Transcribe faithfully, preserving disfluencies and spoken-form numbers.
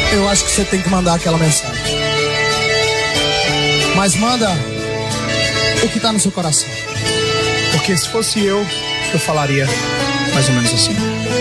eu acho que você tem que mandar aquela mensagem. Mas manda o que tá no seu coração. Porque se fosse eu, eu falaria mais ou menos assim.